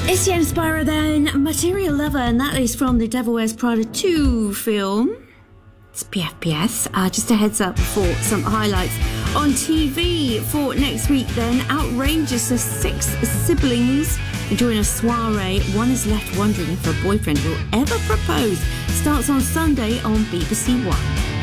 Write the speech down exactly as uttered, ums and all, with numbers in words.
It's Yen Spyro then, Material Lover, and that is from the Devil Wears Prada two film. It's P F P S. Uh, just a heads up for some highlights on T V for next week then. Outrageous, the six siblings enjoying a soiree. One is left wondering if her boyfriend will ever propose. Starts on Sunday on B B C One.